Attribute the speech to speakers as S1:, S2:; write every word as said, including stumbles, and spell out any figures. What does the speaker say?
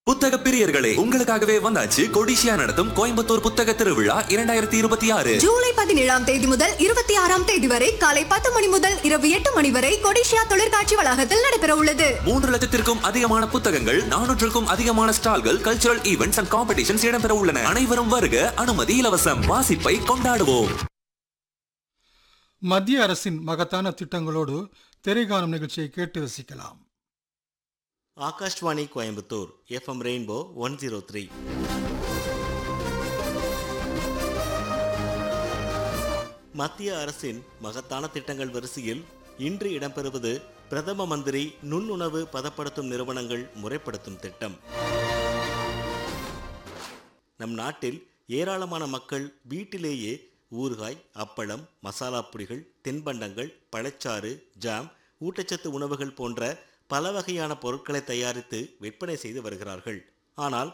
S1: புத்தக பிரியர்களே, உங்களுக்காகவே வந்தாச்சு கொடிஷியா நடத்தும் கோயம்புத்தூர் புத்தக திருவிழா இரண்டாயிரத்தி இருபத்தி ஆறு.
S2: ஜூலை பதினேழாம் தேதி முதல் இருபத்தி ஆறாம் தேதி வரை காலை பத்து மணி முதல் இரவு எட்டு மணி வரை கொடிஷியா தொழிற்காட்சி வளாகத்தில் நடைபெற உள்ளது.
S1: மூன்று லட்சத்திற்கும் அதிகமான புத்தகங்கள், நானூற்றுக்கும் அதிகமான ஸ்டால்கள், கல்ச்சுரல் ஈவென்ட்ஸ் அண்ட் காம்படிஷன்ஸ் இடம்பெற உள்ளன. அனைவரும் வருக, அனுமதி இலவசம். வாசிப்பை கொண்டாடுவோம்.
S3: மத்திய அரசின் மகத்தான திட்டங்களோடு திரைகாணும் நிகழ்ச்சியை கேட்டு ரசிக்கலாம்.
S4: Akashvani Coimbatore FM rainbow one zero three. மத்திய அரசின் மகத்தான திட்டங்கள் வரிசையில் இன்று இடம்பெறுவது பிரதம மந்திரி நுண்ணுணவு பதப்படுத்தும் நிறுவனங்கள் முறைப்படுத்தும் திட்டம். நம் நாட்டில் ஏராளமான மக்கள் வீட்டிலேயே ஊறுகாய், அப்பளம், மசாலா பொடிகள், தின்பண்டங்கள், பழச்சாறு, ஜாம், ஊட்டச்சத்து உணவுகள் போன்ற பல வகையான பொருட்களை தயாரித்து விற்பனை செய்து வருகிறார்கள். ஆனால்